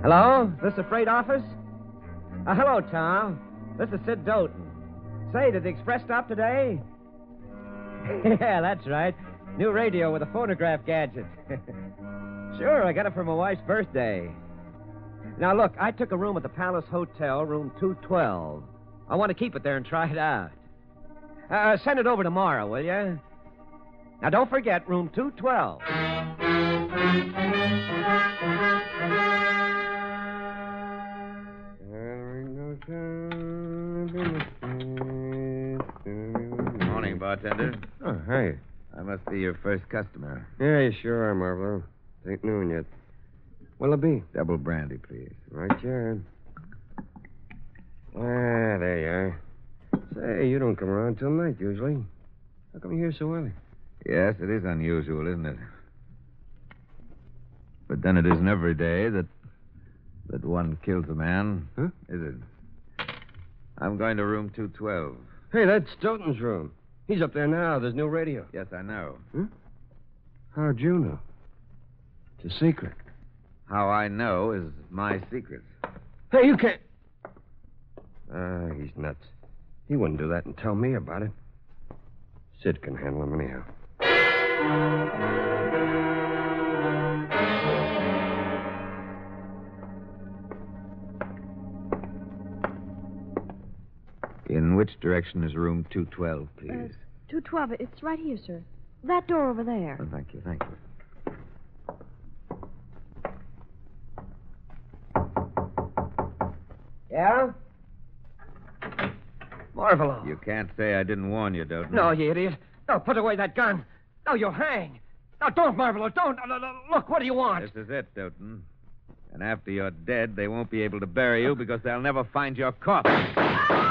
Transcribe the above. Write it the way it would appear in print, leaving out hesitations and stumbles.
Hello? This the freight office? Hello, Tom. This is Sid Doughton. Say, did the express stop today? Yeah, that's right. New radio with a phonograph gadget. Sure, I got it for my wife's birthday. Now, look, I took a room at the Palace Hotel, room 212. I want to keep it there and try it out. Send it over tomorrow, will you? Now, don't forget, room 212. Morning, bartender. Oh, hey. I must be your first customer. Yeah, you sure are, Marvolo. Ain't noon yet. What'll it be? Double brandy, please. Right, you there you are. Say, you don't come around till night, usually. How come you're here so early? Yes, it is unusual, isn't it? But then it isn't every day that one kills a man, Huh? is it? I'm going to room 212. Hey, that's Stoughton's room. He's up there now. There's no radio. Yes, I know. Huh? How'd you know? It's a secret. How I know is my secret. Hey, you can't... he's nuts. He wouldn't do that and tell me about it. Sid can handle him anyhow. In which direction is room 212, please? 212. It's right here, sir. That door over there. Oh, thank you, thank you. Yeah? Marvolo. You can't say I didn't warn you, Doughton. No, you idiot. No, put away that gun. No, you'll hang. No, don't, Marvolo, don't. No, look, what do you want? This is it, Doughton. And after you're dead, they won't be able to bury you because they'll never find your corpse.